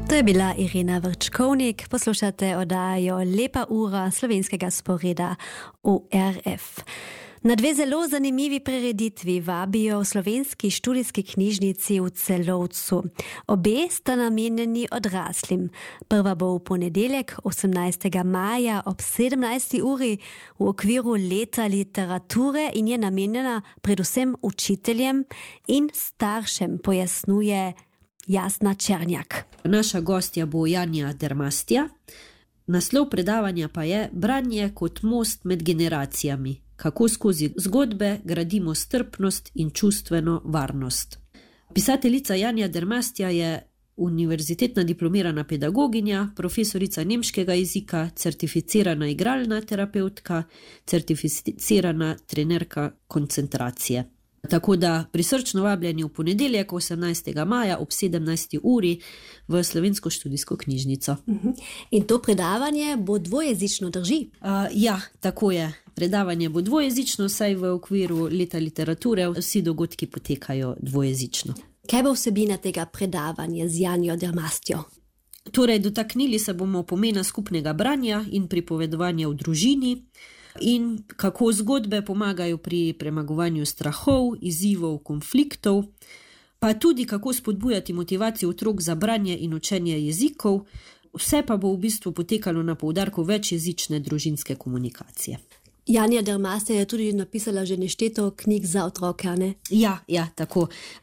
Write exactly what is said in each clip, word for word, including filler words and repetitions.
To je bila Irena Vrčkovnik, poslušate oddajo Lepa ura slovenskega sporeda O R F. Na dve zelo zanimivi prireditvi vabijo v slovenski študijski knjižnici v Celovcu. Obe sta namenjeni odraslim. Prva bo v ponedeljek osemnajstega maja ob sedemnajsti uri v okviru leta literature in je namenjena predvsem učiteljem in staršem, pojasnjuje Jasna Černjak. Naša gostja bo Janja Dermastja. Naslov predavanja pa je Branje kot most med generacijami. Kako skozi zgodbe gradimo strpnost in čustveno varnost. Pisateljica Janja Dermastja je univerzitetna diplomirana pedagoginja, profesorica nemškega jezika, certificirana igralna terapeutka, certificirana trenerka koncentracije. Tako da prisrčno vabljeni v ponedeljek osemnajstega maja ob sedemnajsti uri v Slovensko študijsko knjižnico. In to predavanje bo dvojezično, drži? Uh, ja, tako je. Predavanje bo dvojezično, saj v okviru leta literature vsi dogodki potekajo dvojezično. Kaj bo vsebina tega predavanja z Janjo Dermastjo? Torej, dotaknili se bomo pomena skupnega branja in pripovedovanja v družini, in kako zgodbe pomagajo pri premagovanju strahov, izzivov, konfliktov, pa tudi kako spodbujati motivacijo otrok za branje in učenje jezikov, vse pa bo v bistvu potekalo na poudarku večjezične družinske komunikacije. Janja Dermastja je tudi napisala že nešteto knjig za otroke, ne? Ja, ja, tako.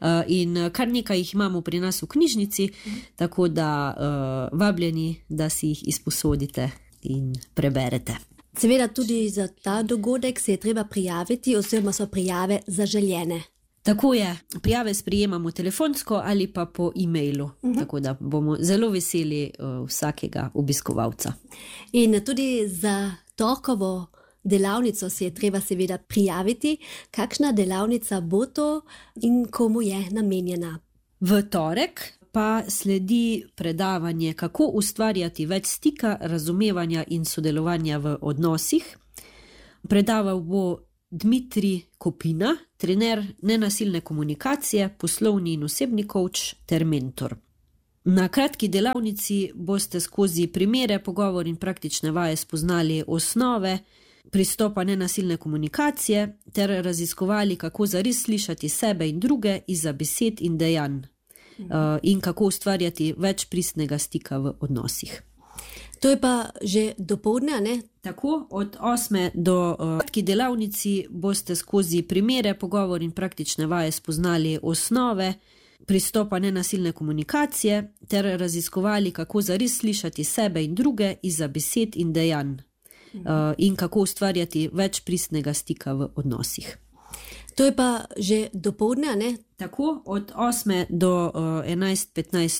In kar nekaj jih imamo pri nas v knjižnici, tako da uh, vabljeni, da si jih izposodite in preberete. Seveda tudi za ta dogodek se je treba prijaviti, oziroma so prijave zaželjene. Tako je, prijave sprejemamo telefonsko ali pa po e-mailu, uh-huh. Tako da bomo zelo veseli uh, vsakega obiskovalca. In tudi za torkovo delavnico se je treba seveda prijaviti. Kakšna delavnica bo to in komu je namenjena? V torek pa sledi predavanje, kako ustvarjati več stika, razumevanja in sodelovanja v odnosih. Predaval bo Dmitrij Kopina, trener nenasilne komunikacije, poslovni in osebni coach ter mentor. Na kratki delavnici boste skozi primere, pogovor in praktične vaje spoznali osnove pristopa nenasilne komunikacije ter raziskovali, kako zares slišati sebe in druge izza besed in dejanj. Uh, in kako ustvarjati več pristnega stika v odnosih. To je pa že dopoldne, ne? Tako, od osme do uh, kratki delavnici boste skozi primere, pogovor in praktične vaje spoznali osnove pristopa nenasilne komunikacije ter raziskovali, kako zares slišati sebe in druge izza besed in dejanj. Uh, in kako ustvarjati več pristnega stika v odnosih. To je pa že dopoldne, ne? Tako, od osme do uh, enajst petnajst